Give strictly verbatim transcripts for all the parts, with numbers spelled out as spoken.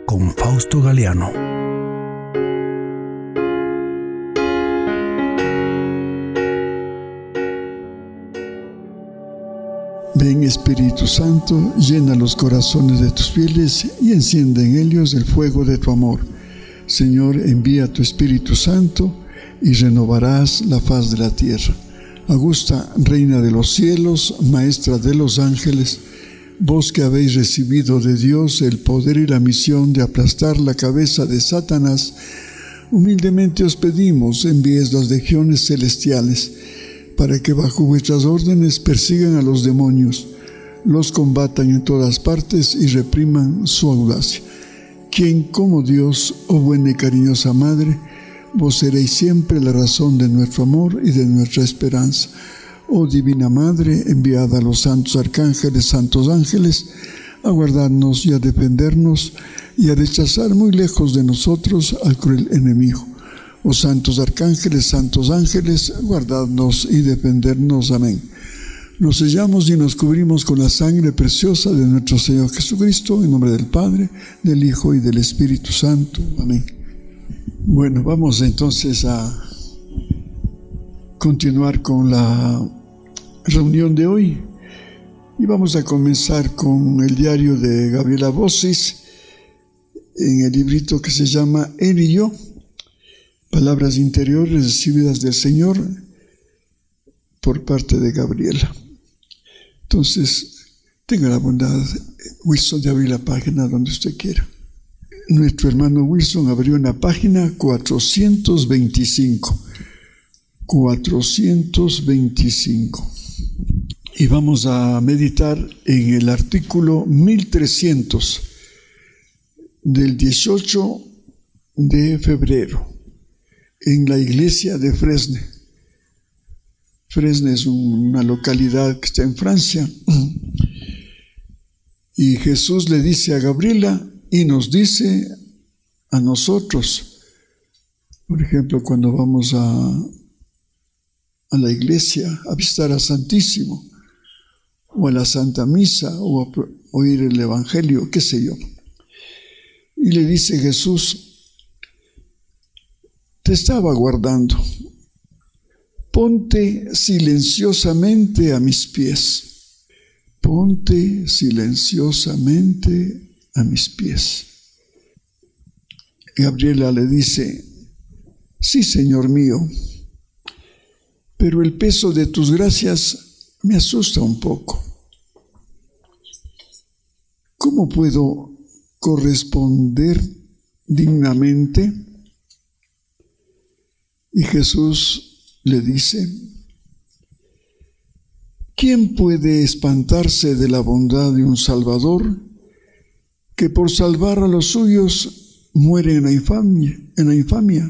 con Fausto Galeano. Ven, Espíritu Santo, llena los corazones de tus fieles y enciende en ellos el fuego de tu amor. Señor, envía tu Espíritu Santo y renovarás la faz de la tierra. Augusta, Reina de los cielos, Maestra de los ángeles, vos que habéis recibido de Dios el poder y la misión de aplastar la cabeza de Satanás, humildemente os pedimos, envíes las legiones celestiales, para que bajo vuestras órdenes persigan a los demonios, los combatan en todas partes y repriman su audacia. Quien como Dios, oh buena y cariñosa Madre, vos seréis siempre la razón de nuestro amor y de nuestra esperanza. Oh Divina Madre, enviada a los santos arcángeles, santos ángeles, a guardarnos y a defendernos y a rechazar muy lejos de nosotros al cruel enemigo. Oh santos arcángeles, santos ángeles, guardadnos y defendernos. Amén. Nos sellamos y nos cubrimos con la sangre preciosa de nuestro Señor Jesucristo, en nombre del Padre, del Hijo y del Espíritu Santo. Amén. Bueno, vamos entonces a continuar con la reunión de hoy y vamos a comenzar con el diario de Gabriela Bossis en el librito que se llama Él y yo. Palabras interiores recibidas del Señor por parte de Gabriela. Entonces, tenga la bondad, Wilson, de abrir la página donde usted quiera. Nuestro hermano Wilson abrió una página cuatrocientos veinticinco. cuatrocientos veinticinco. Y vamos a meditar en el artículo mil trescientos del dieciocho de febrero. En la iglesia de Fresne. Fresne es una localidad que está en Francia. Y Jesús le dice a Gabriela y nos dice a nosotros, por ejemplo, cuando vamos a, a la iglesia a visitar a Santísimo, o a la Santa Misa, o a oír el Evangelio, qué sé yo. Y le dice Jesús: te estaba guardando, ponte silenciosamente a mis pies, ponte silenciosamente a mis pies. Gabriela le dice: sí, Señor mío, pero el peso de tus gracias me asusta un poco. ¿Cómo puedo corresponder dignamente? Y Jesús le dice: ¿quién puede espantarse de la bondad de un Salvador que por salvar a los suyos muere en la infamia? En la infamia?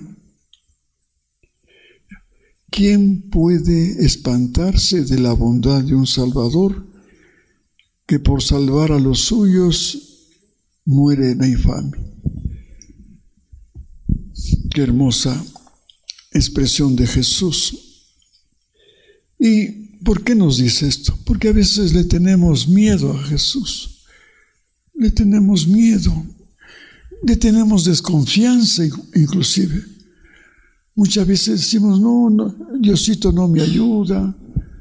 ¿Quién puede espantarse de la bondad de un Salvador que por salvar a los suyos muere en la infamia? Qué hermosa expresión de Jesús. ¿Y por qué nos dice esto? Porque a veces le tenemos miedo a Jesús, le tenemos miedo, le tenemos desconfianza inclusive. Muchas veces decimos: no, no, Diosito no me ayuda,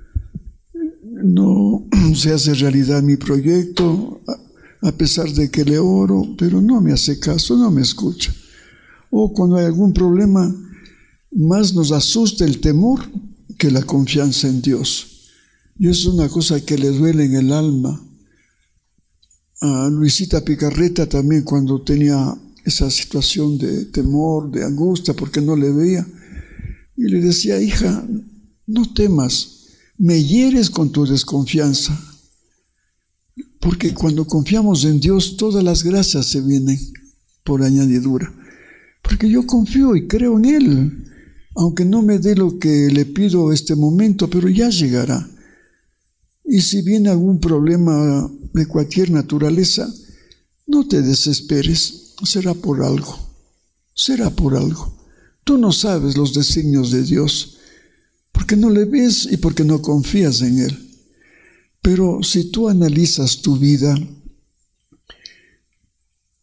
no se hace realidad mi proyecto, a pesar de que le oro, pero no me hace caso, no me escucha. O cuando hay algún problema, más nos asusta el temor que la confianza en Dios. Y eso es una cosa que le duele en el alma. A Luisita Picarreta también, cuando tenía esa situación de temor, de angustia, porque no le veía, y le decía: hija, no temas, me hieres con tu desconfianza. Porque cuando confiamos en Dios, todas las gracias se vienen por añadidura. Porque yo confío y creo en Él. Aunque no me dé lo que le pido este momento, pero ya llegará. Y si viene algún problema de cualquier naturaleza, no te desesperes, será por algo, será por algo. Tú no sabes los designios de Dios, porque no le ves y porque no confías en Él. Pero si tú analizas tu vida,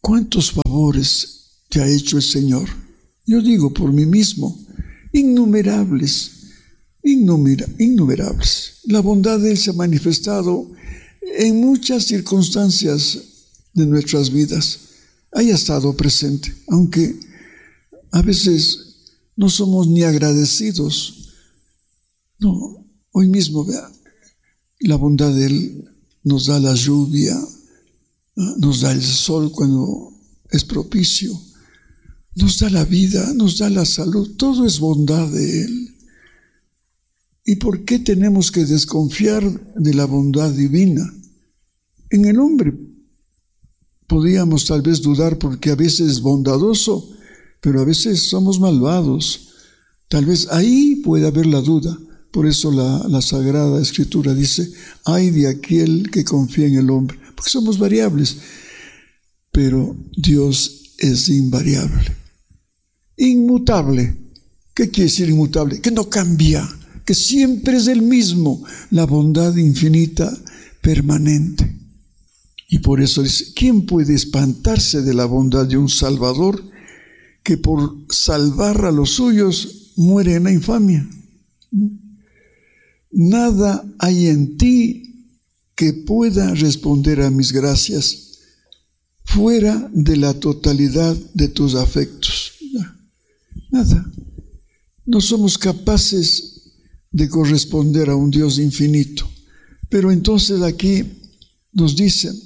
¿Cuántos favores te ha hecho el Señor? Yo digo por mí mismo, innumerables, innumera, innumerables. La bondad de Él se ha manifestado en muchas circunstancias de nuestras vidas. Haya estado presente, aunque a veces no somos ni agradecidos. No, hoy mismo, vea, la bondad de Él nos da la lluvia, nos da el sol cuando es propicio, nos da la vida, nos da la salud, todo es bondad de Él. ¿Y por qué tenemos que desconfiar de la bondad divina? En el hombre podríamos tal vez dudar porque a veces es bondadoso, pero a veces somos malvados. Tal vez ahí puede haber la duda. Por eso la, la Sagrada Escritura dice, ay de aquel que confía en el hombre, porque somos variables, pero Dios es invariable, inmutable. ¿Qué quiere decir inmutable? Que no cambia, que siempre es el mismo, la bondad infinita, permanente. Y por eso dice, ¿quién puede espantarse de la bondad de un Salvador que por salvar a los suyos muere en la infamia? Nada hay en ti que pueda responder a mis gracias fuera de la totalidad de tus afectos. Nada. No somos capaces de corresponder a un Dios infinito. Pero entonces aquí nos dicen,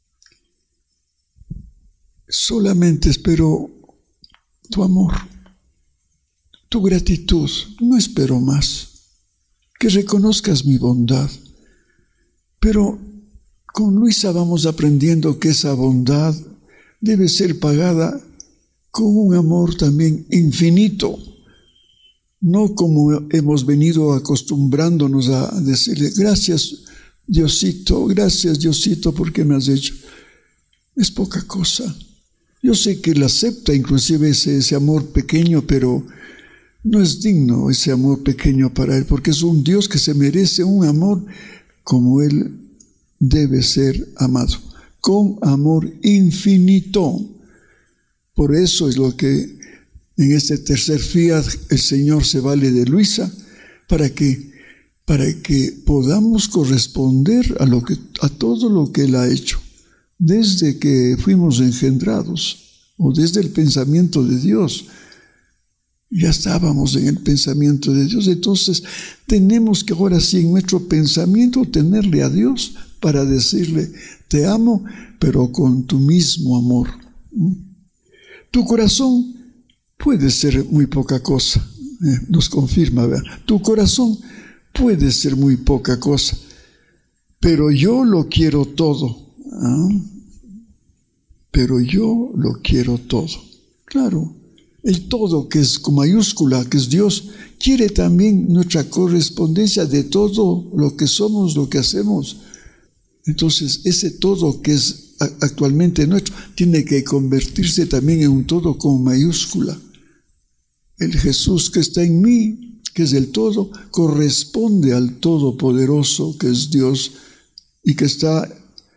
solamente espero tu amor, tu gratitud, no espero más. Que reconozcas mi bondad. Pero con Luisa vamos aprendiendo que esa bondad debe ser pagada con un amor también infinito, no como hemos venido acostumbrándonos a decirle, gracias Diosito, gracias Diosito porque me has hecho. Es poca cosa. Yo sé que Él acepta inclusive ese, ese amor pequeño, pero no es digno ese amor pequeño para Él, porque es un Dios que se merece un amor como Él debe ser amado, con amor infinito. Por eso es lo que en este tercer fiat el Señor se vale de Luisa, para que, para que podamos corresponder a, lo que, a todo lo que Él ha hecho, desde que fuimos engendrados, o desde el pensamiento de Dios. Ya estábamos en el pensamiento de Dios, entonces tenemos que ahora sí en nuestro pensamiento tenerle a Dios para decirle, te amo, pero con tu mismo amor. Tu corazón puede ser muy poca cosa, eh, nos confirma, ¿verdad? Tu corazón puede ser muy poca cosa, pero yo lo quiero todo, ¿ah? Pero yo lo quiero todo, claro. El todo, que es con mayúscula, que es Dios, quiere también nuestra correspondencia de todo lo que somos, lo que hacemos. Entonces, ese todo que es actualmente nuestro, tiene que convertirse también en un todo con mayúscula. El Jesús que está en mí, que es el todo, corresponde al Todopoderoso, que es Dios, y que está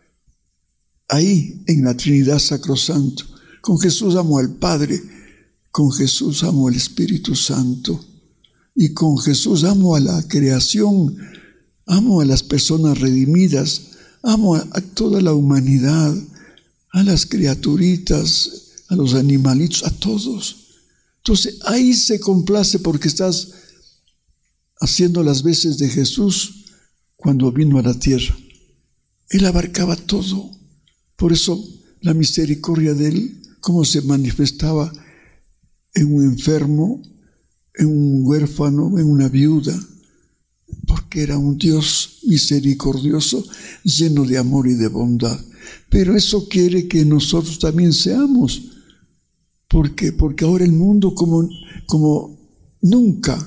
ahí en la Trinidad Sacrosanto. Con Jesús amo al Padre, con Jesús amo al Espíritu Santo, y con Jesús amo a la creación, amo a las personas redimidas, amo a, a toda la humanidad, a las criaturitas, a los animalitos, a todos. Entonces ahí se complace porque estás haciendo las veces de Jesús cuando vino a la tierra. Él abarcaba todo. Por eso la misericordia de Él, cómo se manifestaba en un enfermo, en un huérfano, en una viuda, porque era un Dios misericordioso, lleno de amor y de bondad. Pero eso quiere que nosotros también seamos. ¿Por qué? Porque ahora el mundo como, como nunca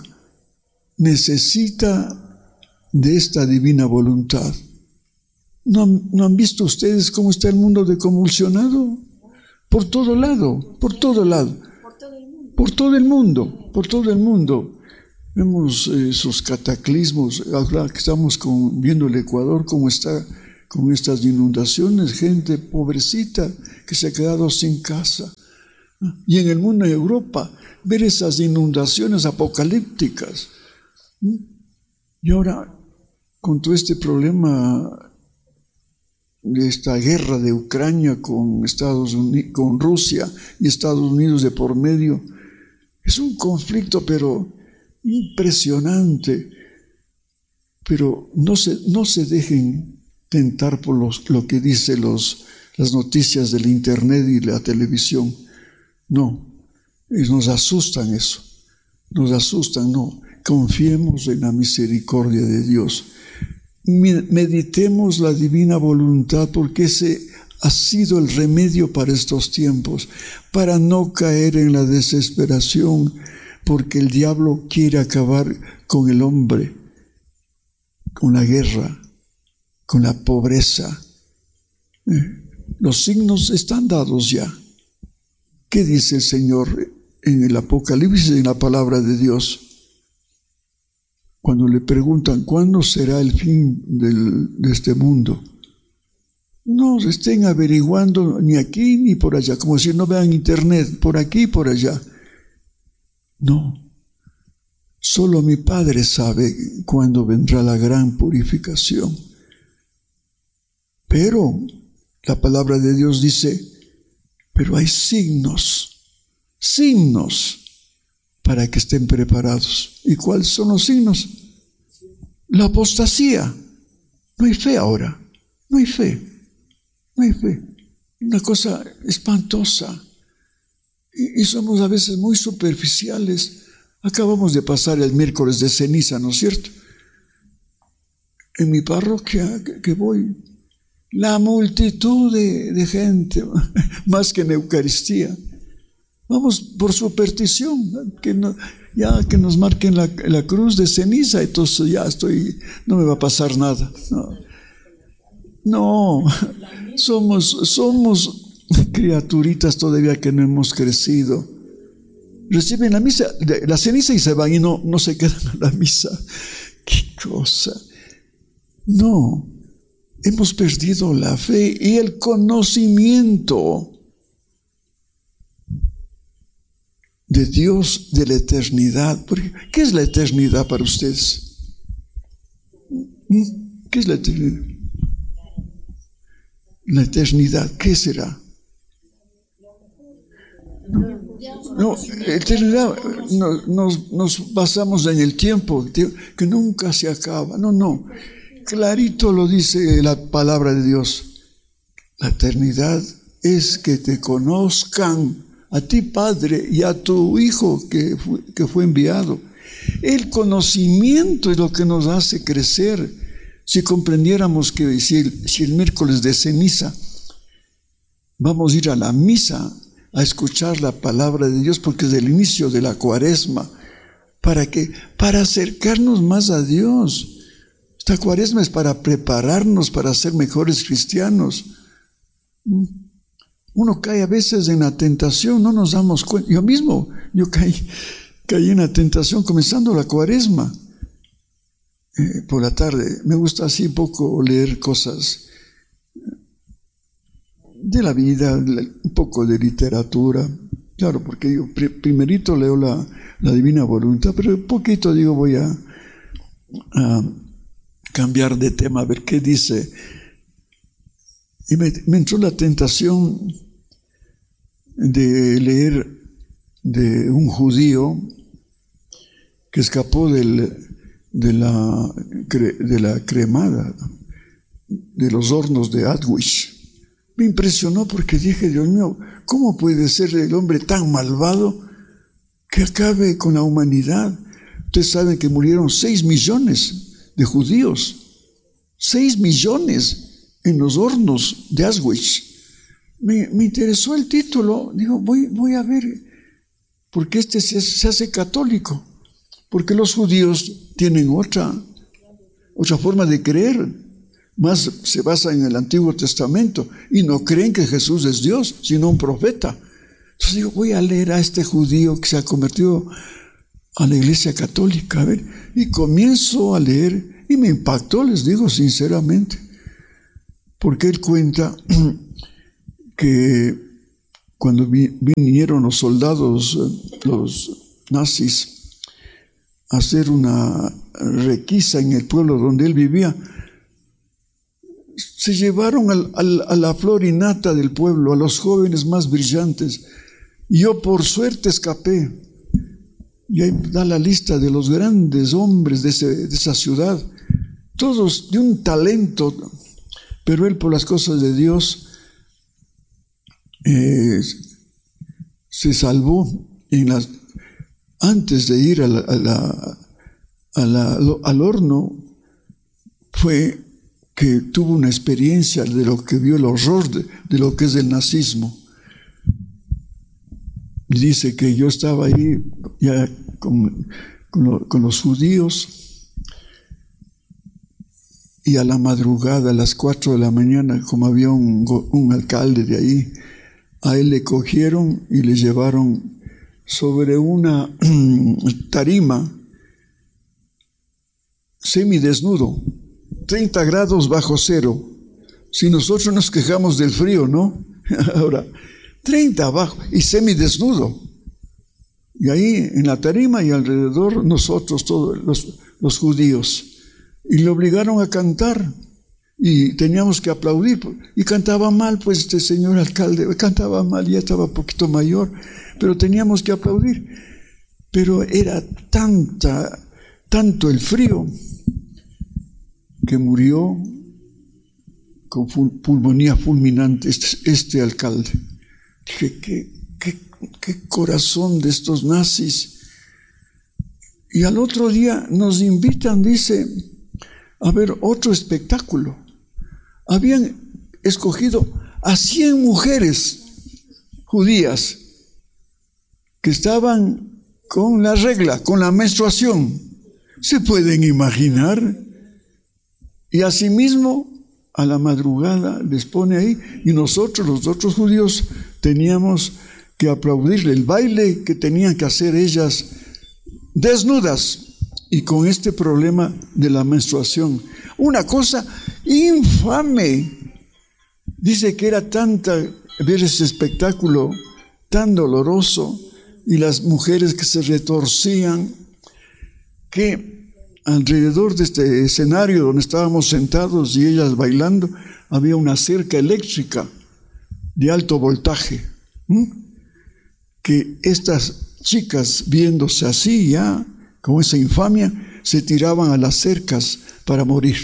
necesita de esta divina voluntad. ¿No, ¿No han visto ustedes cómo está el mundo de convulsionado? Por todo lado, por todo lado. Por todo el mundo, por todo el mundo. Vemos eh, esos cataclismos, ahora que estamos con, viendo el Ecuador, cómo está con estas inundaciones, gente pobrecita que se ha quedado sin casa. Y en el mundo de Europa, ver esas inundaciones apocalípticas. Y ahora, con todo este problema de esta guerra de Ucrania con Estados Unidos, con Rusia y Estados Unidos de por medio, es un conflicto pero impresionante. Pero no se, no se dejen tentar por los, lo que dicen los, las noticias del internet y la televisión. No, nos asustan eso, nos asustan, no. Confiemos en la misericordia de Dios. Meditemos la divina voluntad, porque ese ha sido el remedio para estos tiempos, para no caer en la desesperación, porque el diablo quiere acabar con el hombre, con la guerra, con la pobreza. Los signos están dados ya. ¿Qué dice el Señor en el Apocalipsis, en la palabra de Dios? Cuando le preguntan, ¿cuándo será el fin del, de este mundo? No estén averiguando ni aquí ni por allá, como si no vean internet, por aquí y por allá. No, solo mi Padre sabe cuándo vendrá la gran purificación. Pero la palabra de Dios dice, pero hay signos, signos, para que estén preparados. ¿Y cuáles son los signos? La apostasía. No hay fe ahora, no hay fe, no hay fe. Una cosa espantosa. Y, y somos a veces muy superficiales. Acabamos de pasar el miércoles de ceniza, ¿no es cierto? En mi parroquia que, que voy, la multitud de, de gente, más que en Eucaristía. Vamos por superstición, que no, ya que nos marquen la, la cruz de ceniza, entonces ya estoy, no me va a pasar nada. No, no somos, somos criaturitas todavía que no hemos crecido. Reciben la misa, la ceniza y se van y no, no se quedan a la misa. ¿Qué cosa? No, hemos perdido la fe y el conocimiento de Dios, de la eternidad. Porque, ¿qué es la eternidad para ustedes? ¿Qué es la eternidad? La eternidad, ¿qué será? No, no eternidad, no, nos, nos basamos en el tiempo, que nunca se acaba. No, no. Clarito lo dice la palabra de Dios. La eternidad es que te conozcan a ti, Padre, y a tu Hijo que fue, que fue enviado. El conocimiento es lo que nos hace crecer. Si comprendiéramos que si el, si el miércoles de ceniza vamos a ir a la misa a escuchar la palabra de Dios, porque es el inicio de la cuaresma, ¿para qué? Para acercarnos más a Dios. Esta cuaresma es para prepararnos para ser mejores cristianos. Uno cae a veces en la tentación, no nos damos cuenta. Yo mismo, yo caí, caí en la tentación comenzando la cuaresma. Eh, por la tarde, me gusta así poco leer cosas de la vida, un poco de literatura. Claro, porque yo primerito leo la, la divina voluntad, pero un poquito digo voy a, a cambiar de tema, a ver qué dice. Y me, me entró la tentación de leer de un judío que escapó del, de, la, de la cremada, de los hornos de Auschwitz. Me impresionó porque dije, Dios mío, ¿cómo puede ser el hombre tan malvado que acabe con la humanidad? Ustedes saben que murieron seis millones de judíos, seis millones en los hornos de Auschwitz. Me, me interesó el título, digo, voy, voy a ver, porque este se, se hace católico, porque los judíos tienen otra, otra forma de creer. Más se basa en el Antiguo Testamento y no creen que Jesús es Dios, sino un profeta. Entonces digo, voy a leer a este judío que se ha convertido a la Iglesia Católica, a ver, y comienzo a leer y me impactó, les digo sinceramente. porque él cuenta que cuando vi, vinieron los soldados, los nazis, a hacer una requisa en el pueblo donde él vivía, se llevaron al, al, a la flor y nata del pueblo, a los jóvenes más brillantes. Yo por suerte escapé. Y ahí da la lista de los grandes hombres de, ese, de esa ciudad, todos de un talento, pero él por las cosas de Dios eh, se salvó en las, antes de ir a la, a la, a la, al horno. Fue que tuvo una experiencia de lo que vio, el horror de, de lo que es el nazismo. Dice que yo estaba ahí ya con, con, lo, con los judíos, y a la madrugada, a las cuatro de la mañana, como había un, un alcalde de ahí, a él le cogieron y le llevaron sobre una tarima semidesnudo, treinta grados bajo cero. Si nosotros nos quejamos del frío, ¿no? Ahora, treinta abajo y semidesnudo. Y ahí en la tarima y alrededor nosotros, todos los, los judíos. Y le obligaron a cantar y teníamos que aplaudir. Y cantaba mal, pues este señor alcalde, cantaba mal, ya estaba un poquito mayor, pero teníamos que aplaudir. Pero era tanta, tanto el frío que murió con pulmonía fulminante este, este alcalde. Dije, ¿qué, qué, qué corazón de estos nazis. Y al otro día nos invitan, dice, a ver otro espectáculo. Habían escogido a cien mujeres judías que estaban con la regla, con la menstruación. ¿Se pueden imaginar? Y asimismo, a la madrugada les pone ahí, y nosotros, los otros judíos, teníamos que aplaudirle el baile que tenían que hacer ellas desnudas y con este problema de la menstruación. Una cosa infame. Dice que era tanta ver ese espectáculo tan doloroso y las mujeres que se retorcían, que alrededor de este escenario donde estábamos sentados y ellas bailando, había una cerca eléctrica de alto voltaje, ¿Mm? que estas chicas, viéndose así ya, con esa infamia, se tiraban a las cercas para morir,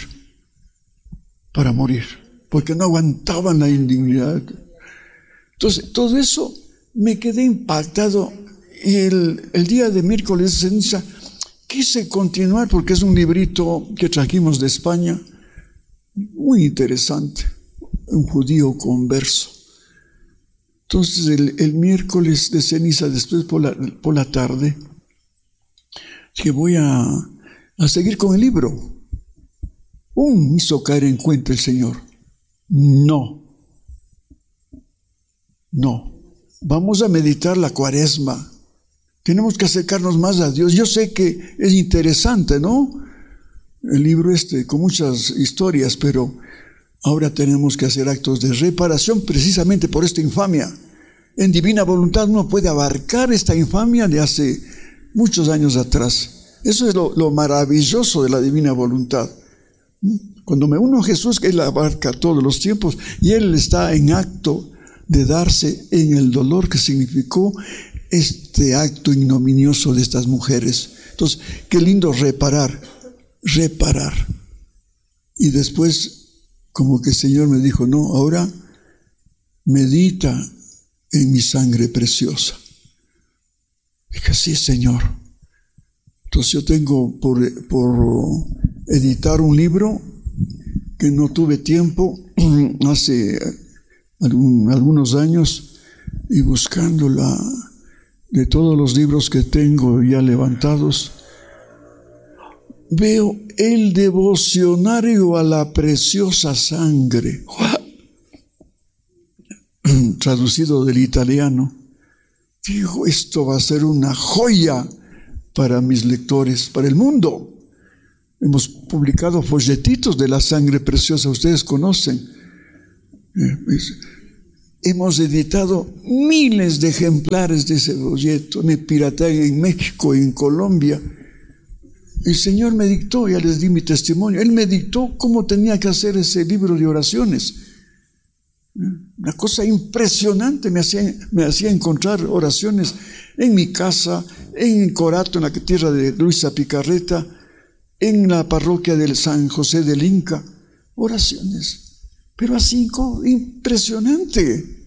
para morir, porque no aguantaban la indignidad. Entonces, todo eso me quedé impactado, y el, el día de miércoles de ceniza quise continuar, porque es un librito que trajimos de España, muy interesante, un judío converso. Entonces el, el miércoles de ceniza, después por la, por la tarde, que voy a, a seguir con el libro. ¡Pum! Me hizo caer en cuenta el Señor. No, no, vamos a meditar la Cuaresma. Tenemos que acercarnos más a Dios. Yo sé que es interesante, ¿no? El libro este, con muchas historias, pero ahora tenemos que hacer actos de reparación precisamente por esta infamia. En divina voluntad uno puede abarcar esta infamia de hace muchos años atrás. Eso es lo, lo maravilloso de la divina voluntad. Cuando me uno a Jesús, que Él abarca todos los tiempos y Él está en acto de darse en el dolor que significó este acto ignominioso de estas mujeres. Entonces, qué lindo reparar, reparar. Y después, como que el Señor me dijo, no, ahora medita en mi sangre preciosa. Dije, sí, Señor. Entonces yo tengo por, por editar un libro que no tuve tiempo hace algún, algunos años, y buscándola de todos los libros que tengo ya levantados, veo el devocionario a la preciosa sangre, traducido del italiano. Digo, esto va a ser una joya para mis lectores, para el mundo. Hemos publicado folletitos de la sangre preciosa, ustedes conocen. Hemos editado miles de ejemplares de ese folleto. Me piratean en México, en Colombia. El Señor me dictó, ya les di mi testimonio, Él me dictó cómo tenía que hacer ese libro de oraciones. Una cosa impresionante, me hacía, me hacía encontrar oraciones en mi casa, en Corato, en la tierra de Luisa Picarreta, en la parroquia de San José del Inca, oraciones. Pero así, impresionante.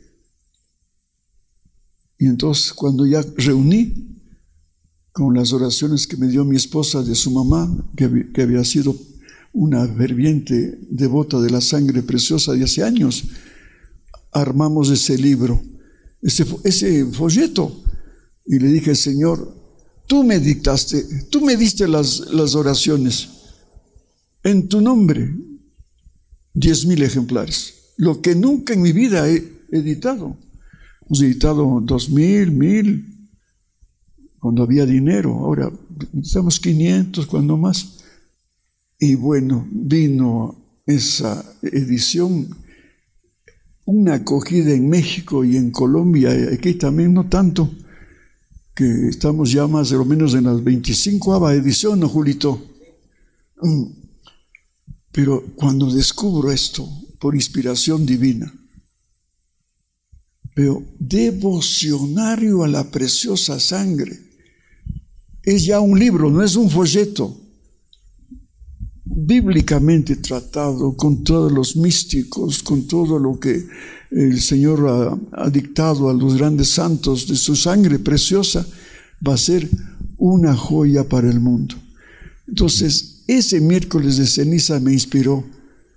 Y entonces, cuando ya reuní con las oraciones que me dio mi esposa de su mamá, que, que había sido una ferviente devota de la sangre preciosa de hace años, armamos ese libro, ese, ese folleto. Y le dije, Señor, tú me dictaste, tú me diste las, las oraciones. En tu nombre. Diez mil ejemplares, lo que nunca en mi vida he editado. Hemos editado dos mil, mil, cuando había dinero. Ahora estamos quinientos, cuando más. Y bueno, vino esa edición, una acogida en México y en Colombia, aquí también no tanto, que estamos ya más o menos en las veinticinco edición, ¿no, Julito? Mm. Pero cuando descubro esto, por inspiración divina, veo devocionario a la preciosa sangre. Es ya un libro, no es un folleto. Bíblicamente tratado, con todos los místicos, con todo lo que el Señor ha, ha dictado a los grandes santos de su sangre preciosa, va a ser una joya para el mundo. Entonces, ese miércoles de ceniza me inspiró.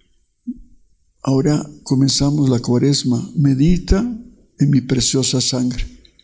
Ahora comenzamos la cuaresma. Medita en mi preciosa sangre.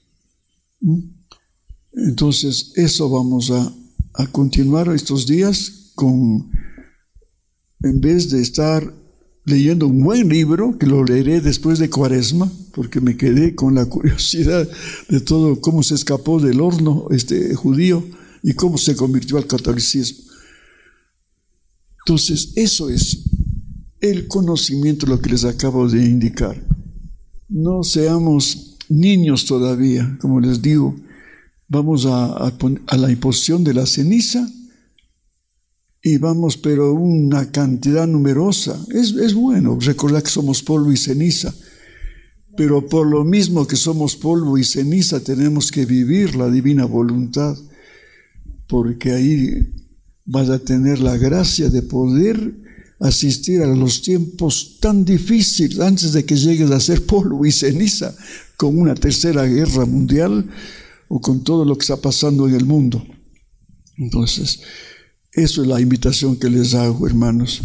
Entonces, eso vamos a, a continuar estos días con, en vez de estar leyendo un buen libro, que lo leeré después de cuaresma, porque me quedé con la curiosidad de todo, cómo se escapó del horno este judío y cómo se convirtió al catolicismo. Entonces, eso es el conocimiento, lo que les acabo de indicar. No seamos niños todavía, como les digo. Vamos a, a, a la imposición de la ceniza y vamos, pero una cantidad numerosa. Es, es bueno recordar que somos polvo y ceniza, pero por lo mismo que somos polvo y ceniza, tenemos que vivir la divina voluntad, porque ahí vas a tener la gracia de poder asistir a los tiempos tan difíciles antes de que llegues a ser polvo y ceniza con una tercera guerra mundial o con todo lo que está pasando en el mundo. Entonces, eso es la invitación que les hago, hermanos.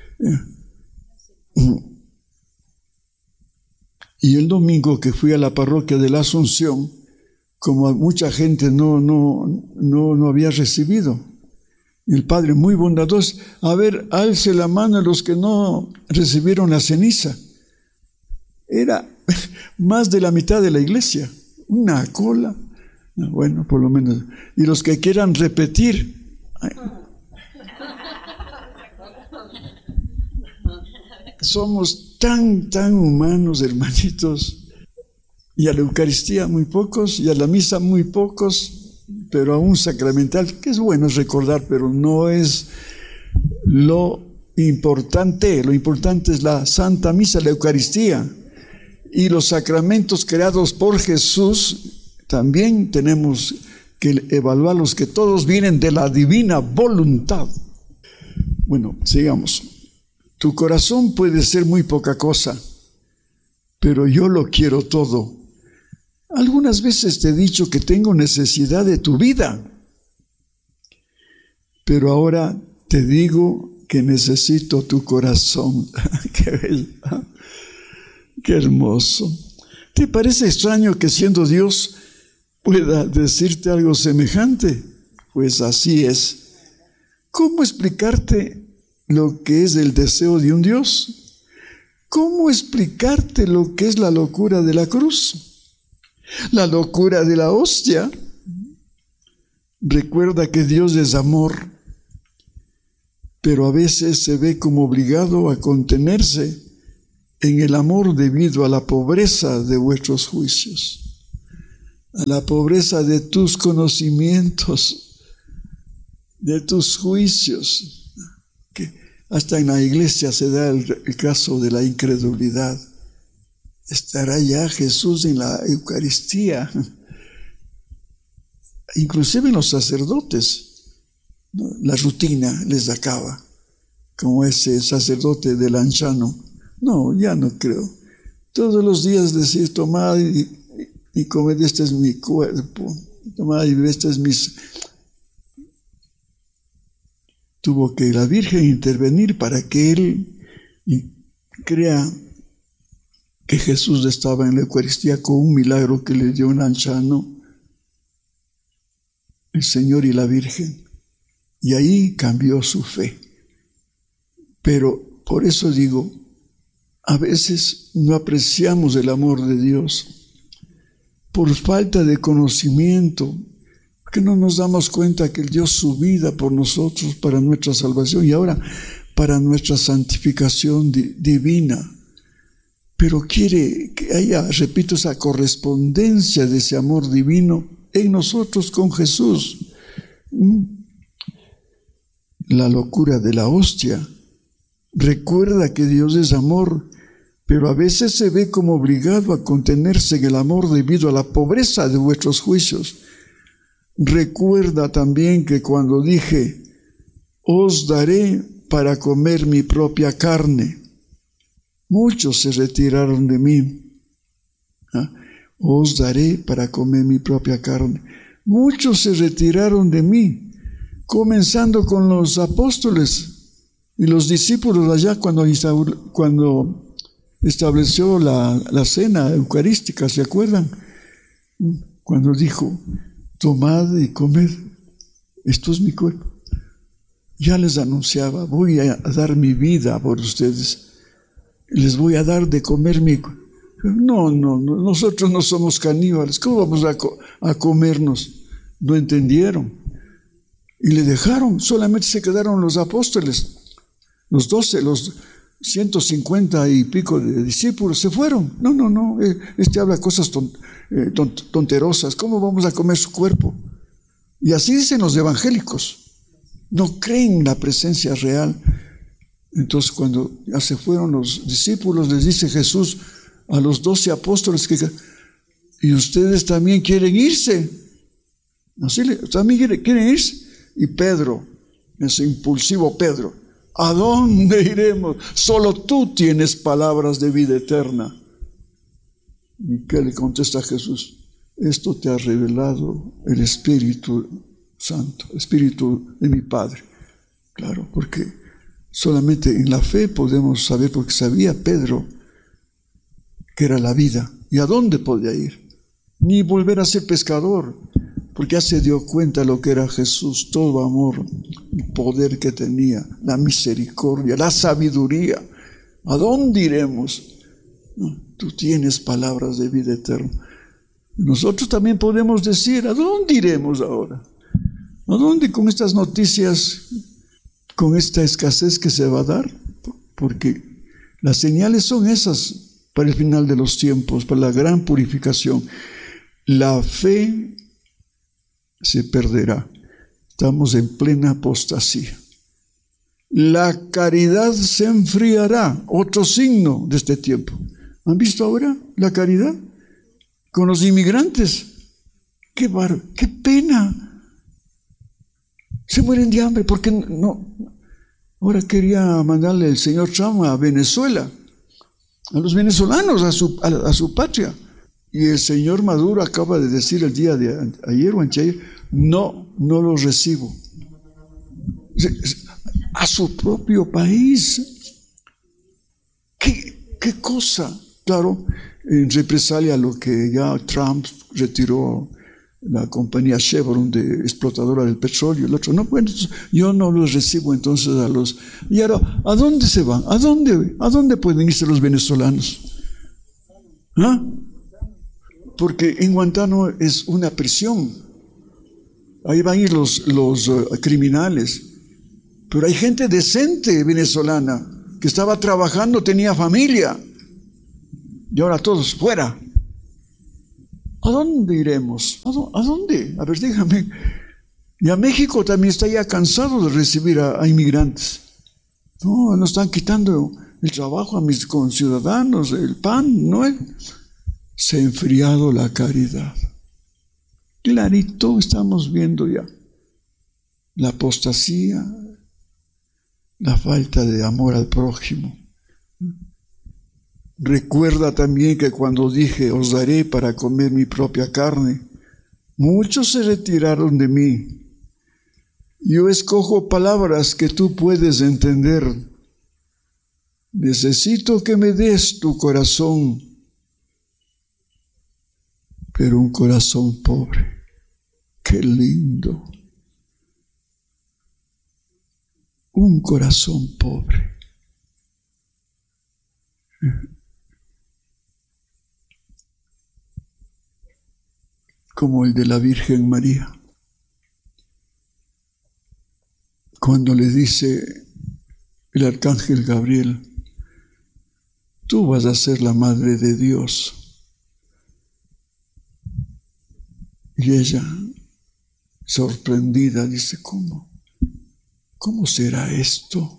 Y el domingo que fui a la parroquia de la Asunción, como mucha gente no, no, no, no había recibido, el Padre muy bondadoso, a ver, alce la mano a los que no recibieron la ceniza. Era más de la mitad de la iglesia, una cola, bueno, por lo menos. Y los que quieran repetir, ay, somos tan, tan humanos, hermanitos, y a la Eucaristía muy pocos, y a la misa muy pocos, pero a un sacramental, que es bueno recordar, pero no es lo importante. Lo importante es la Santa Misa, la Eucaristía, y los sacramentos creados por Jesús. También tenemos que evaluarlos, que todos vienen de la divina voluntad. Bueno, sigamos. Tu corazón puede ser muy poca cosa, pero yo lo quiero todo. Algunas veces te he dicho que tengo necesidad de tu vida, pero ahora te digo que necesito tu corazón. Qué bello, qué hermoso. ¿Te parece extraño que siendo Dios pueda decirte algo semejante? Pues así es. ¿Cómo explicarte lo que es el deseo de un Dios? ¿Cómo explicarte lo que es la locura de la cruz? La locura de la hostia. Recuerda que Dios es amor, pero a veces se ve como obligado a contenerse en el amor debido a la pobreza de vuestros juicios, a la pobreza de tus conocimientos, de tus juicios, que hasta en la iglesia se da el, el caso de la incredulidad. Estará ya Jesús en la Eucaristía, inclusive en los sacerdotes, ¿no? La rutina les acaba, como ese sacerdote del Anciano. No, ya no creo. Todos los días decir, tomad y, y comed, este es mi cuerpo, tomad y este es mis... Tuvo que la Virgen intervenir para que él crea que Jesús estaba en la Eucaristía con un milagro que le dio un anciano, el Señor y la Virgen. Y ahí cambió su fe. Pero por eso digo, a veces no apreciamos el amor de Dios por falta de conocimiento, que no nos damos cuenta que Él dio su vida por nosotros para nuestra salvación y ahora para nuestra santificación di- divina. Pero quiere que haya, repito, esa correspondencia de ese amor divino en nosotros con Jesús. La locura de la hostia recuerda que Dios es amor, pero a veces se ve como obligado a contenerse en el amor debido a la pobreza de vuestros juicios. Recuerda también que cuando dije, os daré para comer mi propia carne, muchos se retiraron de mí. ¿Ah? Os daré para comer mi propia carne. Muchos se retiraron de mí, comenzando con los apóstoles y los discípulos allá cuando, cuando estableció la, la cena eucarística, ¿se acuerdan? Cuando dijo, tomad y comed, esto es mi cuerpo. Ya les anunciaba, voy a dar mi vida por ustedes. Les voy a dar de comer mi cuerpo. No, no, no, nosotros no somos caníbales. ¿Cómo vamos a, co- a comernos? No entendieron. Y le dejaron, solamente se quedaron los apóstoles. Los doce, los ciento cincuenta y pico de discípulos se fueron. No, no, no, eh, este habla cosas ton, eh, tont, tonterosas. ¿Cómo vamos a comer su cuerpo? Y así dicen los evangélicos. No creen la presencia real. Entonces cuando ya se fueron los discípulos, les dice Jesús a los doce apóstoles que, y ustedes también quieren irse. Así le, también quieren, quieren irse. Y Pedro, ese impulsivo Pedro, ¿a dónde iremos? Solo tú tienes palabras de vida eterna. ¿Y qué le contesta Jesús? Esto te ha revelado el Espíritu Santo, Espíritu de mi Padre. Claro, porque solamente en la fe podemos saber, porque sabía Pedro que era la vida. ¿Y a dónde podía ir? Ni volver a ser pescador, porque ya se dio cuenta lo que era Jesús, todo amor, el poder que tenía, la misericordia, la sabiduría. ¿A dónde iremos? No, tú tienes palabras de vida eterna. Nosotros también podemos decir, ¿a dónde iremos ahora? ¿A dónde con estas noticias, con esta escasez que se va a dar? Porque las señales son esas para el final de los tiempos, para la gran purificación. La fe se perderá. Estamos en plena apostasía. La caridad se enfriará, otro signo de este tiempo. ¿Han visto ahora la caridad? Con los inmigrantes. ¡Qué bar- qué pena! Se mueren de hambre porque no. Ahora quería mandarle el señor Trump a Venezuela, a los venezolanos, a su, a, a su patria. Y el señor Maduro acaba de decir el día de ayer o anteayer, no, no los recibo. A su propio país. ¿Qué, qué cosa? Claro, en represalia a lo que ya Trump retiró la compañía Chevron de explotadora del petróleo, el otro, no, bueno, yo no los recibo entonces a los... Y ahora, ¿a dónde se van? ¿A dónde, a dónde pueden irse los venezolanos? ¿Ah? Porque en Guantánamo es una prisión. Ahí van a ir los, los uh, criminales. Pero hay gente decente venezolana que estaba trabajando, tenía familia. y ahora todos fuera. ¿A dónde iremos? ¿A dónde? A ver, déjame. Y a México también está ya cansado de recibir a, a inmigrantes. No, nos están quitando el trabajo a mis conciudadanos, el pan, ¿no? Se ha enfriado la caridad. Clarito estamos viendo ya la apostasía, la falta de amor al prójimo. Recuerda también que cuando dije, os daré para comer mi propia carne, muchos se retiraron de mí. Yo escojo palabras que tú puedes entender. Necesito que me des tu corazón, pero un corazón pobre. ¡Qué lindo! Un corazón pobre. Como el de la Virgen María. Cuando le dice el arcángel Gabriel, tú vas a ser la madre de Dios. Y ella, sorprendida, dice, ¿cómo? ¿Cómo será esto?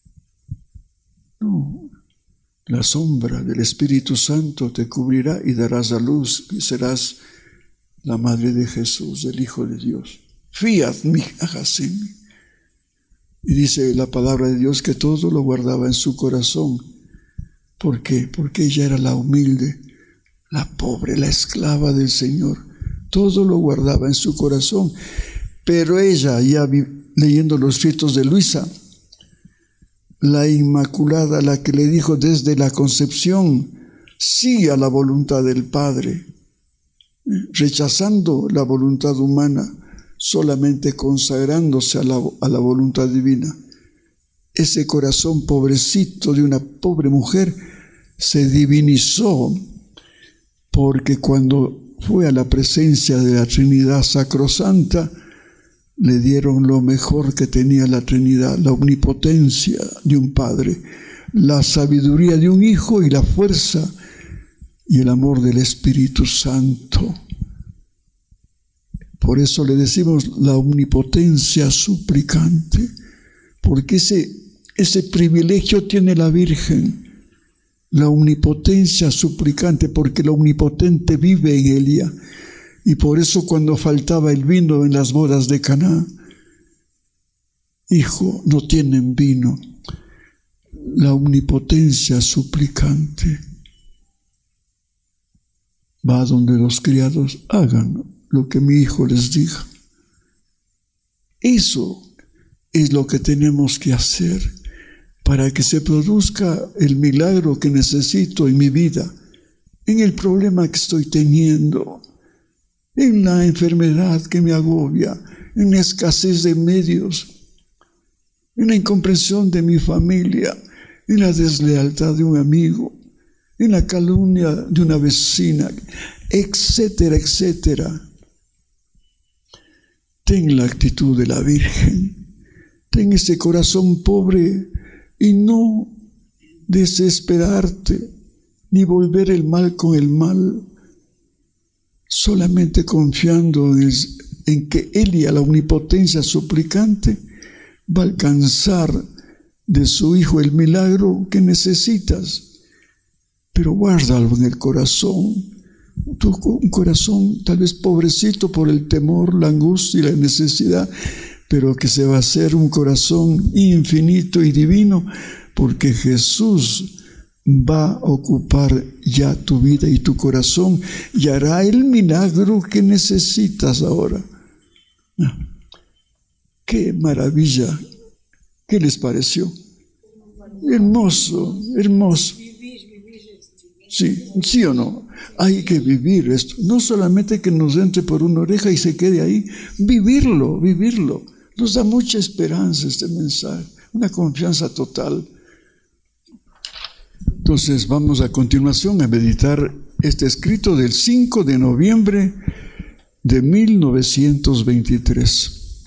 No, la sombra del Espíritu Santo te cubrirá y darás a luz y serás la madre de Jesús, el Hijo de Dios. Fiat mi hacen. Y dice la palabra de Dios que todo lo guardaba en su corazón. ¿Por qué? Porque ella era la humilde, la pobre, la esclava del Señor. Todo lo guardaba en su corazón. Pero ella, ya leyendo los escritos de Luisa, la Inmaculada, la que le dijo desde la concepción sí a la voluntad del Padre, rechazando la voluntad humana, solamente consagrándose a la, a la voluntad divina. Ese corazón pobrecito de una pobre mujer se divinizó, porque cuando fue a la presencia de la Trinidad Sacrosanta, le dieron lo mejor que tenía la Trinidad, la omnipotencia de un Padre, la sabiduría de un Hijo y la fuerza y el amor del Espíritu Santo. Por eso le decimos la omnipotencia suplicante, porque ese, ese privilegio tiene la Virgen, la omnipotencia suplicante, porque la omnipotente vive en ella. Y por eso cuando faltaba el vino en las bodas de Caná, hijo, no tienen vino. La omnipotencia suplicante va donde los criados, hagan lo que mi hijo les diga. Eso es lo que tenemos que hacer para que se produzca el milagro que necesito en mi vida, en el problema que estoy teniendo, en la enfermedad que me agobia, en la escasez de medios, en la incomprensión de mi familia, en la deslealtad de un amigo, en la calumnia de una vecina, etcétera, etcétera. Ten la actitud de la Virgen, ten ese corazón pobre y no desesperarte ni volver el mal con el mal, solamente confiando en, el, en que Elia, la omnipotencia suplicante, va a alcanzar de su Hijo el milagro que necesitas, pero guárdalo en el corazón. Un corazón tal vez pobrecito por el temor, la angustia y la necesidad, pero que se va a hacer un corazón infinito y divino, porque Jesús va a ocupar ya tu vida y tu corazón y hará el milagro que necesitas ahora. ¡Qué maravilla! ¿Qué les pareció? Hermoso, hermoso. Sí, sí o no. Hay que vivir esto. No solamente que nos entre por una oreja y se quede ahí. Vivirlo, vivirlo. Nos da mucha esperanza este mensaje. Una confianza total. Entonces vamos a continuación a meditar este escrito del cinco de noviembre de mil novecientos veintitrés.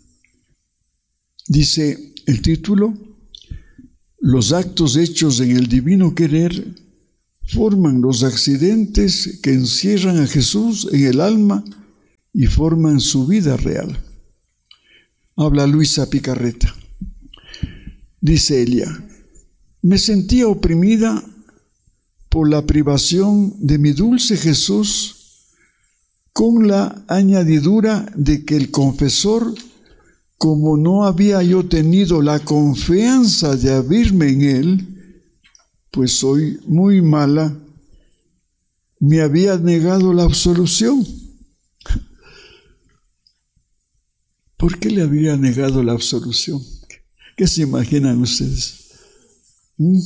Dice el título: Los actos hechos en el divino querer forman los accidentes que encierran a Jesús en el alma y forman su vida real. Habla Luisa Picarreta. Dice ella: me sentía oprimida por la privación de mi dulce Jesús, con la añadidura de que el confesor, como no había yo tenido la confianza de abrirme en él, pues soy muy mala, me había negado la absolución. ¿Por qué le había negado la absolución? ¿Qué se imaginan ustedes? ¿Mm?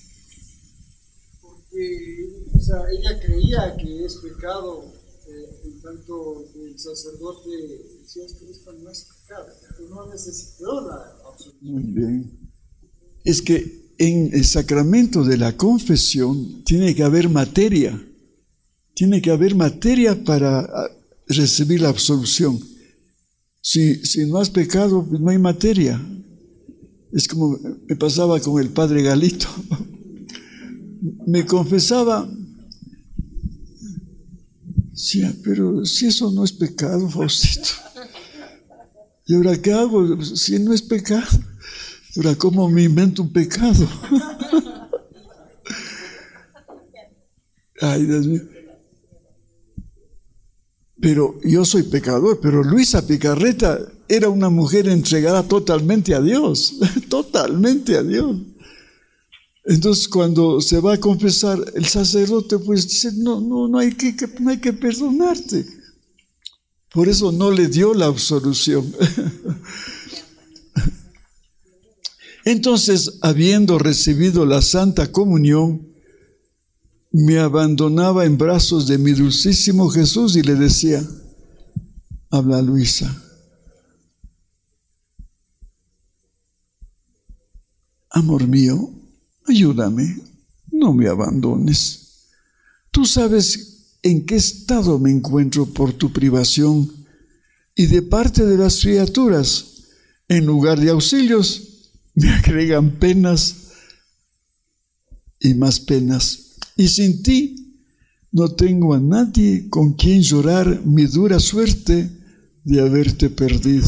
Porque, o sea, ella creía que es pecado, eh, en tanto el sacerdote decía que esto no es pecado, que no necesitó la absolución. Muy bien. Es que en el sacramento de la confesión tiene que haber materia, tiene que haber materia para recibir la absolución. Si, si no has pecado, pues no hay materia. Es como me pasaba con el padre Galito. Me confesaba, sí, pero si eso no es pecado, Faustito. ¿Y ahora qué hago? Si no es pecado, ahora ¿cómo me invento un pecado? Ay, Dios mío. Pero yo soy pecador, pero Luisa Picarreta era una mujer entregada totalmente a Dios, totalmente a Dios. Entonces cuando se va a confesar, el sacerdote pues dice, no, no, no hay que, no hay que perdonarte. Por eso no le dio la absolución. Entonces, habiendo recibido la Santa Comunión, me abandonaba en brazos de mi dulcísimo Jesús y le decía, habla Luisa, amor mío, ayúdame, no me abandones. Tú sabes en qué estado me encuentro por tu privación y de parte de las criaturas, en lugar de auxilios, me agregan penas y más penas. Y sin ti no tengo a nadie con quien llorar mi dura suerte de haberte perdido.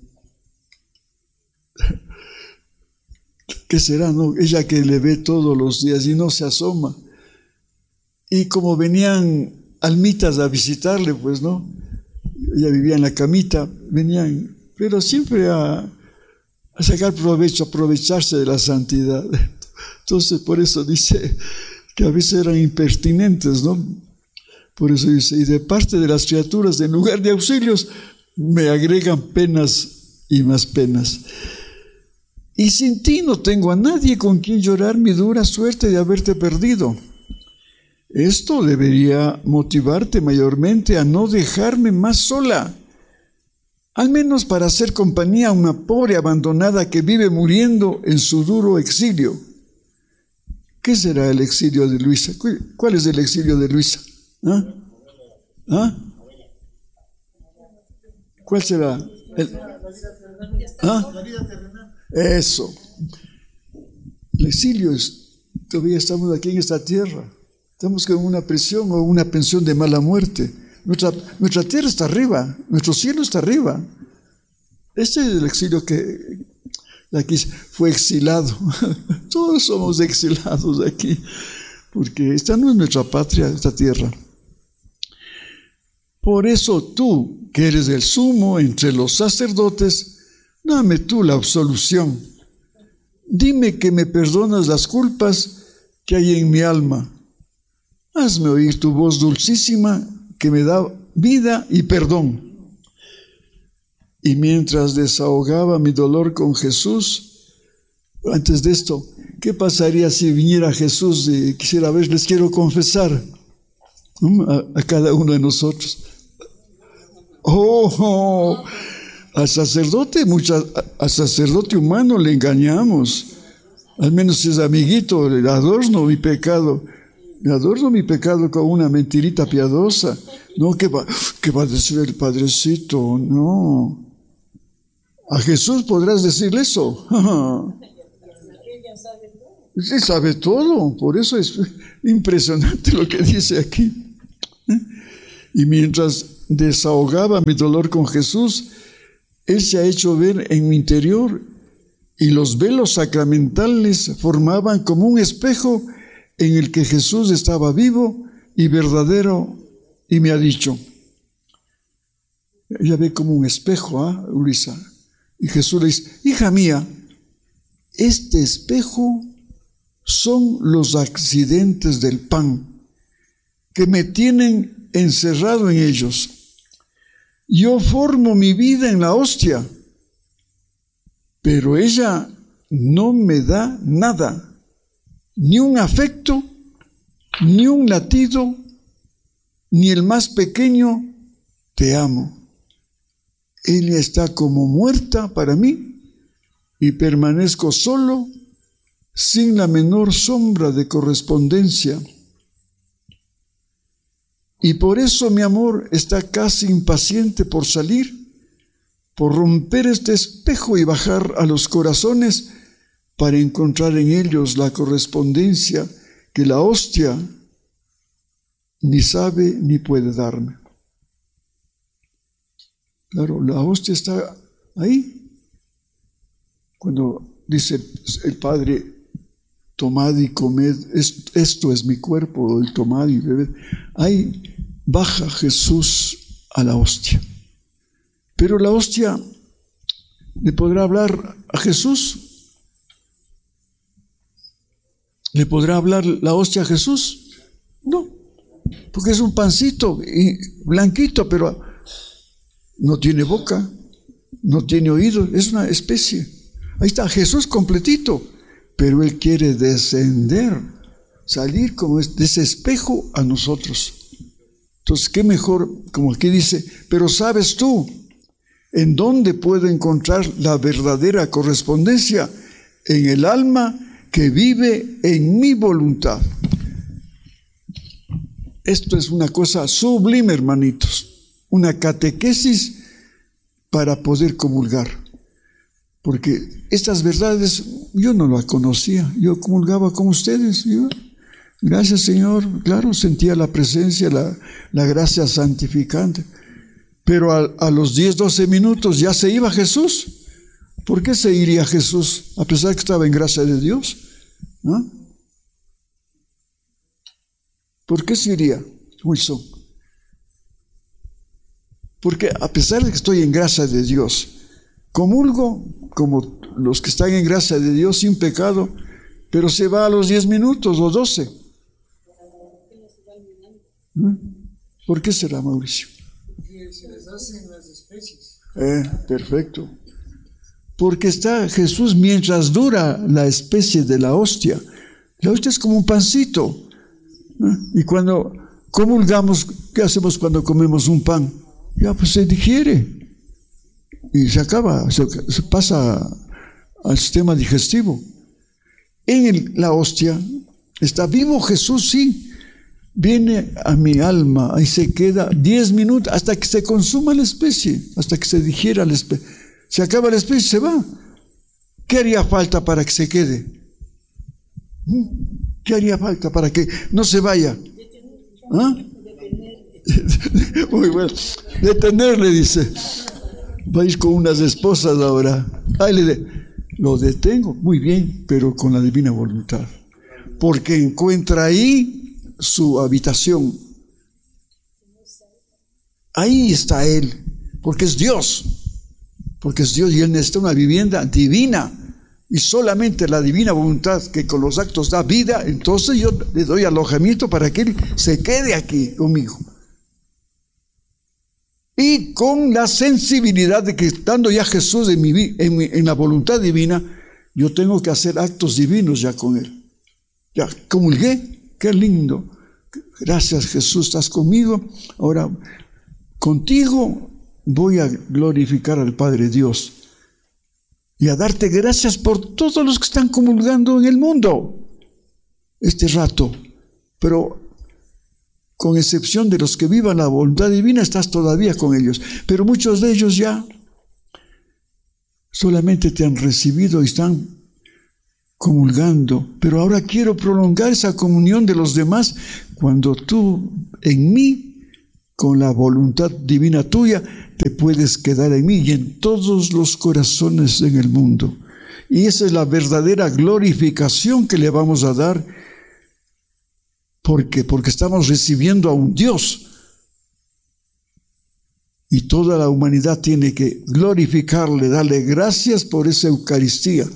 ¿Qué será, no? Ella que le ve todos los días y no se asoma. Y como venían almitas a visitarle, pues, ¿no? Ella vivía en la camita, venían, pero siempre a, a sacar provecho, a aprovecharse de la santidad. Entonces, por eso dice que a veces eran impertinentes, ¿no? Por eso dice, y de parte de las criaturas, en lugar de auxilios, me agregan penas y más penas. Y sin ti no tengo a nadie con quien llorar mi dura suerte de haberte perdido. Esto debería motivarte mayormente a no dejarme más sola, al menos para hacer compañía a una pobre abandonada que vive muriendo en su duro exilio. ¿Qué será el exilio de Luisa? ¿Cuál es el exilio de Luisa? ¿Ah? ¿Ah? ¿Cuál será? El... ¿Ah? Eso. El exilio es, todavía estamos aquí en esta tierra. Estamos con una prisión o una pensión de mala muerte. Nuestra, nuestra tierra está arriba, nuestro cielo está arriba. Este es el exilio que aquí fue exilado. Todos somos exilados aquí, porque esta no es nuestra patria, esta tierra. Por eso tú, que eres el sumo entre los sacerdotes, dame tú la absolución. Dime que me perdonas las culpas que hay en mi alma. Hazme oír tu voz dulcísima que me da vida y perdón. Y mientras desahogaba mi dolor con Jesús, antes de esto, ¿qué pasaría si viniera Jesús y quisiera ver, les quiero confesar a, a cada uno de nosotros? Oh, oh, al sacerdote, mucha, al sacerdote humano le engañamos. Al menos si es amiguito, le adorno mi pecado. Me adorno mi pecado con una mentirita piadosa. No, ¿qué va, qué va a decir el padrecito? No. A Jesús podrás decirle eso. Sí, sabe todo, por eso es impresionante lo que dice aquí. Y mientras desahogaba mi dolor con Jesús, Él se ha hecho ver en mi interior, y los velos sacramentales formaban como un espejo en el que Jesús estaba vivo y verdadero, y me ha dicho, ella ve como un espejo, ¿ah, Luisa? Y Jesús le dice, hija mía, este espejo son los accidentes del pan que me tienen encerrado en ellos. Yo formo mi vida en la hostia, pero ella no me da nada, ni un afecto, ni un latido, ni el más pequeño te amo. Ella está como muerta para mí y permanezco solo, sin la menor sombra de correspondencia. Y por eso mi amor está casi impaciente por salir, por romper este espejo y bajar a los corazones para encontrar en ellos la correspondencia que la hostia ni sabe ni puede darme. Claro, la hostia está ahí. Cuando dice el Padre, tomad y comed, esto es mi cuerpo, y tomad y bebed, ahí baja Jesús a la hostia. Pero la hostia, ¿le podrá hablar a Jesús? ¿Le podrá hablar la hostia a Jesús? No, porque es un pancito y blanquito, pero no tiene boca, no tiene oídos, es una especie. Ahí está Jesús completito, pero Él quiere descender, salir como de ese espejo a nosotros. Entonces, qué mejor, como aquí dice, pero ¿sabes tú en dónde puedo encontrar la verdadera correspondencia? En el alma que vive en mi voluntad. Esto es una cosa sublime, hermanitos. Una catequesis para poder comulgar. Porque estas verdades yo no las conocía. Yo comulgaba con ustedes. Yo, gracias, Señor. Claro, sentía la presencia, la, la gracia santificante. Pero a, a los diez, doce minutos ya se iba Jesús. ¿Por qué se iría Jesús? A pesar que estaba en gracia de Dios, ¿no? ¿Por qué se iría, Wilson? Porque a pesar de que estoy en gracia de Dios, comulgo como los que están en gracia de Dios sin pecado, pero se va a los diez minutos o doce. ¿Mm? ¿Por qué será, Mauricio? Porque se les hacen las especies. Eh, perfecto. Porque está Jesús mientras dura la especie de la hostia. La hostia es como un pancito. ¿Eh? Y cuando comulgamos, ¿qué hacemos cuando comemos un pan? Ya pues se digiere y se acaba, se, se pasa al sistema digestivo. En el, la hostia está vivo Jesús, sí, viene a mi alma, ahí se queda diez minutos hasta que se consuma la especie, hasta que se digiera la especie. Se acaba la especie, se va. ¿Qué haría falta para que se quede? ¿Qué haría falta para que no se vaya? ¿Ah? Muy bueno. Detenerle, dice. Va a ir con unas esposas ahora. Ahí le de, lo detengo. Muy bien, pero con la divina voluntad. Porque encuentra ahí su habitación. Ahí está Él. Porque es Dios. Porque es Dios y Él necesita una vivienda divina. Y solamente la divina voluntad que con los actos da vida, entonces yo le doy alojamiento para que Él se quede aquí conmigo. Y con la sensibilidad de que estando ya Jesús en, mi, en, mi, en la voluntad divina, yo tengo que hacer actos divinos ya con Él. Ya comulgué, qué lindo. Gracias Jesús, estás conmigo. Ahora, contigo voy a glorificar al Padre Dios y a darte gracias por todos los que están comulgando en el mundo este rato. Pero con excepción de los que vivan la voluntad divina, estás todavía con ellos. Pero muchos de ellos ya solamente te han recibido y están comulgando, pero ahora quiero prolongar esa comunión de los demás cuando tú en mí, con la voluntad divina tuya, te puedes quedar en mí y en todos los corazones en el mundo. Y esa es la verdadera glorificación que le vamos a dar. ¿Por qué? Porque estamos recibiendo a un Dios. Y toda la humanidad tiene que glorificarle, darle gracias por esa Eucaristía.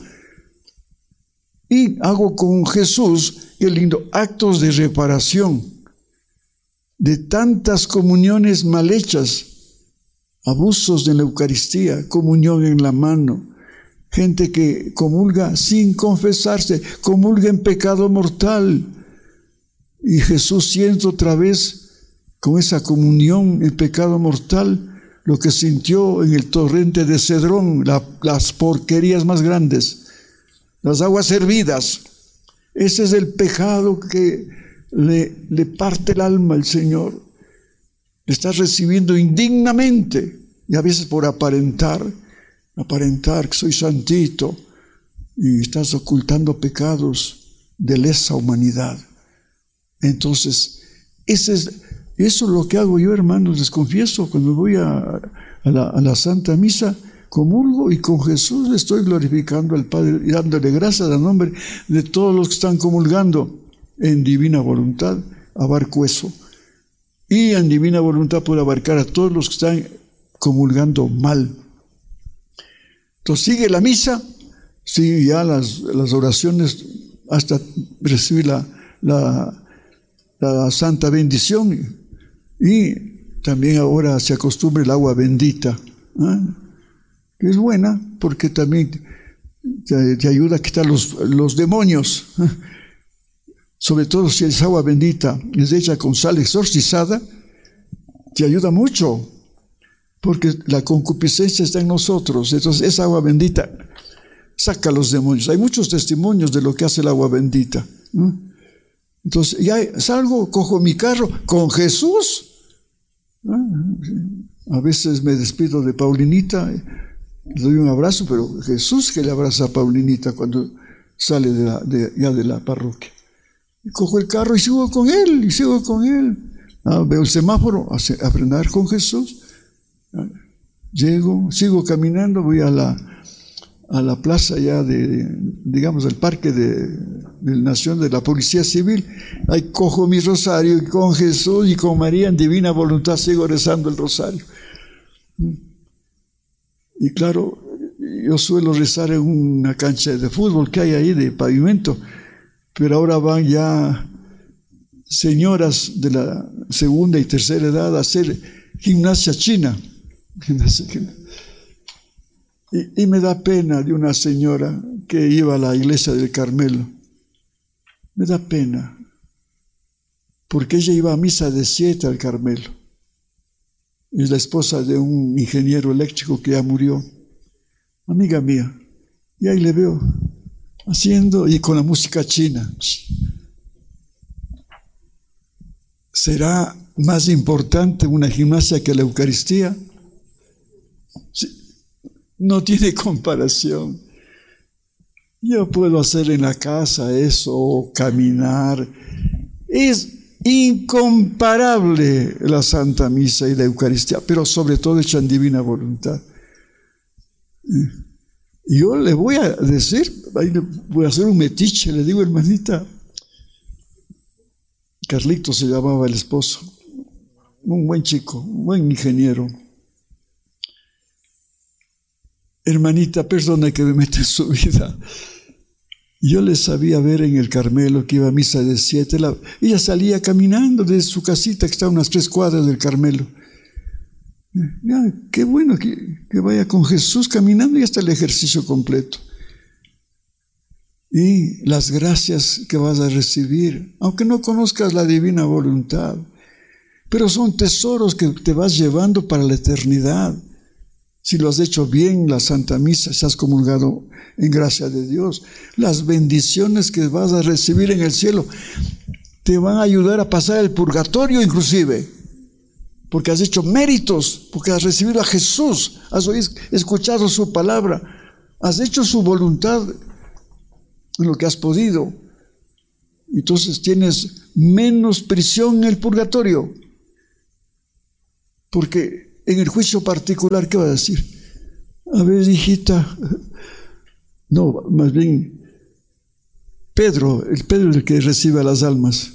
Y hago con Jesús, qué lindo, actos de reparación de tantas comuniones mal hechas, abusos de la Eucaristía, comunión en la mano, gente que comulga sin confesarse, comulga en pecado mortal. Y Jesús siente otra vez con esa comunión en pecado mortal lo que sintió en el torrente de Cedrón, la, las porquerías más grandes, las aguas hervidas. Ese es el pecado que le, le parte el alma al Señor. Le estás recibiendo indignamente y a veces por aparentar, aparentar que soy santito, y estás ocultando pecados de lesa humanidad. Entonces, ese es, eso es lo que hago yo, hermanos, les confieso, cuando voy a, a, la, a la Santa Misa, comulgo y con Jesús le estoy glorificando al Padre y dándole gracias al nombre de todos los que están comulgando en divina voluntad. Abarco eso. Y en divina voluntad puedo abarcar a todos los que están comulgando mal. Entonces sigue la misa, sigue ya las, las oraciones hasta recibir la, la, la santa bendición, y también ahora se acostumbra el agua bendita, ¿eh? Que es buena porque también te, te ayuda a quitar los, los demonios, ¿eh? Sobre todo si es agua bendita, es hecha con sal exorcizada, te ayuda mucho, porque la concupiscencia está en nosotros. Entonces esa agua bendita saca los demonios. Hay muchos testimonios de lo que hace el agua bendita, ¿no? Entonces ya salgo, cojo mi carro con Jesús. A veces me despido de Paulinita, le doy un abrazo, pero Jesús que le abraza a Paulinita cuando sale de la, de, ya de la parroquia. Y cojo el carro y sigo con él, y sigo con él. Ah, veo el semáforo, a, a frenar con Jesús. Llego, sigo caminando, voy a la, a la plaza ya de, digamos, el parque de, de la Nación de la Policía Civil. Ahí cojo mi rosario y con Jesús y con María en divina voluntad sigo rezando el rosario. Y claro, yo suelo rezar en una cancha de fútbol que hay ahí de pavimento, pero ahora van ya señoras de la segunda y tercera edad a hacer gimnasia china. Y, y me da pena de una señora que iba a la iglesia del Carmelo. Me da pena, porque ella iba a misa de siete al Carmelo. Es la esposa de un ingeniero eléctrico que ya murió, amiga mía, y ahí le veo haciendo, y con la música china. ¿Será más importante una gimnasia que la Eucaristía? Sí, no tiene comparación. Yo puedo hacer en la casa eso, o caminar. Es incomparable la Santa Misa y la Eucaristía, pero sobre todo hecha en divina voluntad. Yo le voy a decir, voy a hacer un metiche, le digo, hermanita, Carlito se llamaba el esposo, un buen chico, un buen ingeniero. Hermanita, perdona que me meta en su vida. Yo le sabía ver en el Carmelo que iba a misa de siete. La, ella salía caminando desde su casita que está a unas tres cuadras del Carmelo. Ya, qué bueno que, que vaya con Jesús caminando y hasta el ejercicio completo. Y las gracias que vas a recibir, aunque no conozcas la divina voluntad, pero son tesoros que te vas llevando para la eternidad. Si lo has hecho bien, la Santa Misa, si has comulgado en gracia de Dios, las bendiciones que vas a recibir en el cielo te van a ayudar a pasar el purgatorio inclusive, porque has hecho méritos, porque has recibido a Jesús, has escuchado su palabra, has hecho su voluntad en lo que has podido. Entonces tienes menos prisión en el purgatorio. Porque en el juicio particular, ¿qué va a decir? A ver, hijita. No, más bien, Pedro, el Pedro es el que recibe a las almas.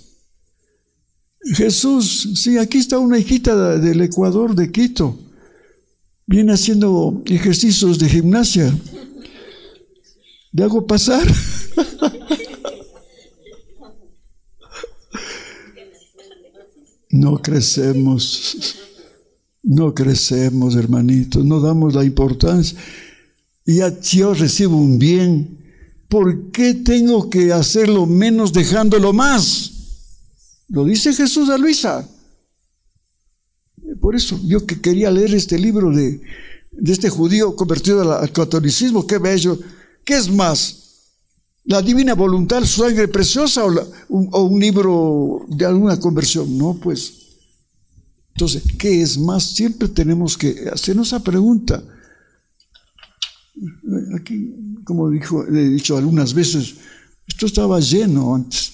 Jesús, sí, aquí está una hijita del Ecuador, de Quito. Viene haciendo ejercicios de gimnasia. ¿Le hago pasar? No crecemos, no crecemos, hermanitos, no damos la importancia. Y ya, si yo recibo un bien, ¿por qué tengo que hacerlo menos dejándolo más? Lo dice Jesús a Luisa. Por eso yo que quería leer este libro de, de este judío convertido al, al catolicismo, qué bello. ¿Qué es más? ¿La divina voluntad, su sangre preciosa o, la, un, o un libro de alguna conversión? No, pues. Entonces, ¿qué es más? Siempre tenemos que hacernos esa pregunta. Aquí, como dijo, he dicho algunas veces, esto estaba lleno antes.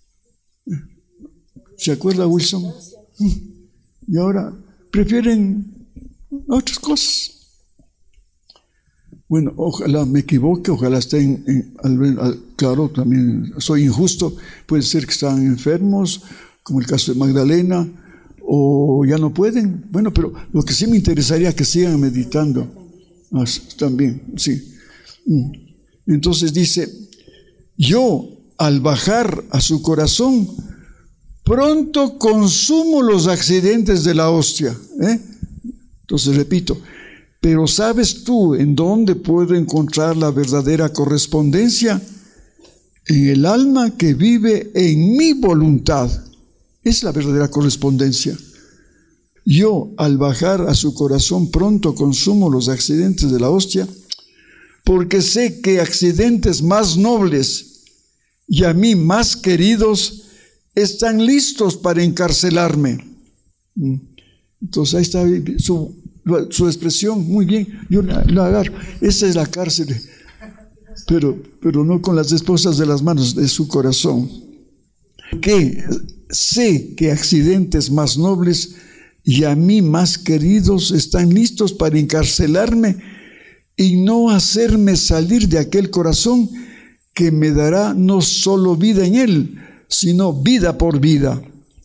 ¿Se acuerda, Wilson? Y ahora prefieren otras cosas. Bueno, ojalá me equivoque, ojalá estén, en, al, al, claro, también soy injusto, puede ser que están enfermos, como el caso de Magdalena, o ya no pueden. Bueno, pero lo que sí me interesaría es que sigan meditando. Ah, también, sí. Entonces dice, yo al bajar a su corazón, pronto consumo los accidentes de la hostia. ¿eh? Entonces repito, pero ¿sabes tú en dónde puedo encontrar la verdadera correspondencia? En el alma que vive en mi voluntad. Es la verdadera correspondencia. Yo, al bajar a su corazón, pronto consumo los accidentes de la hostia, porque sé que accidentes más nobles y a mí más queridos están listos para encarcelarme. Entonces ahí está su, su expresión, muy bien, yo la, la agarro. Esa es la cárcel, pero, pero no con las esposas de las manos, de su corazón. Que sé que accidentes más nobles y a mí más queridos están listos para encarcelarme y no hacerme salir de aquel corazón que me dará no solo vida en él, sino vida por vida.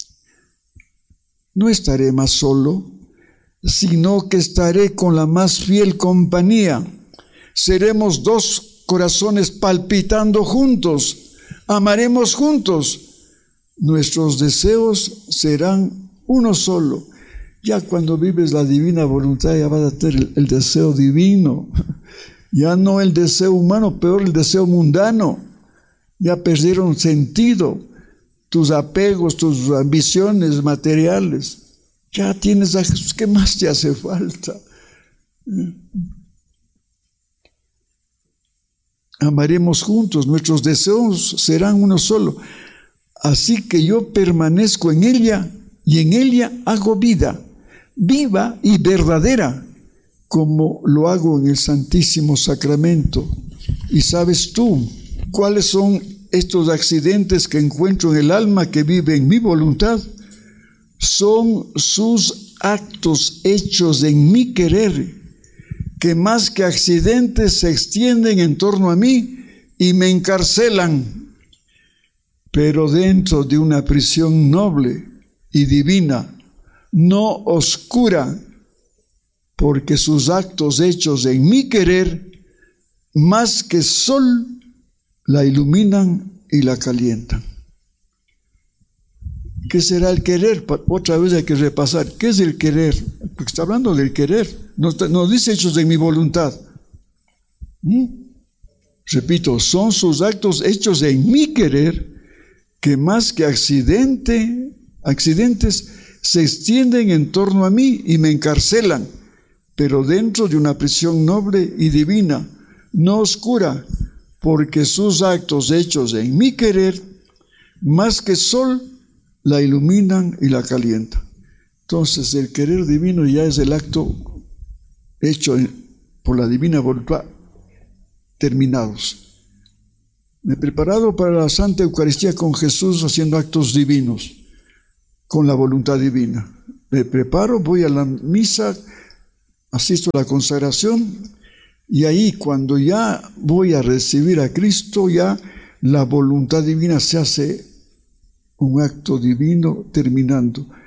No estaré más solo, sino que estaré con la más fiel compañía. Seremos dos corazones palpitando juntos, amaremos juntos. Nuestros deseos serán uno solo. Ya cuando vives la divina voluntad, ya vas a tener el, el deseo divino. Ya no el deseo humano, peor el deseo mundano. Ya perdieron sentido tus apegos, tus ambiciones materiales. Ya tienes a Jesús, ¿qué más te hace falta? Amaremos juntos, nuestros deseos serán uno solo. Así que yo permanezco en ella y en ella hago vida, viva y verdadera, como lo hago en el Santísimo Sacramento. Y sabes tú cuáles son estos accidentes que encuentro en el alma que vive en mi voluntad. Son sus actos hechos en mi querer, que más que accidentes se extienden en torno a mí y me encarcelan, pero dentro de una prisión noble y divina, no oscura, porque sus actos hechos en mi querer, más que sol, la iluminan y la calientan. ¿Qué será el querer? Otra vez hay que repasar. ¿Qué es el querer? Porque está hablando del querer. Nos, nos dice hechos de mi voluntad. ¿Mm? Repito, son sus actos hechos en mi querer, que más que accidente, accidentes se extienden en torno a mí y me encarcelan, pero dentro de una prisión noble y divina, no oscura, porque sus actos hechos en mi querer, más que sol, la iluminan y la calientan. Entonces el querer divino ya es el acto hecho por la divina voluntad, terminados. Me he preparado para la Santa Eucaristía con Jesús haciendo actos divinos, con la voluntad divina. Me preparo, voy a la misa, asisto a la consagración y ahí cuando ya voy a recibir a Cristo, ya la voluntad divina se hace un acto divino terminando.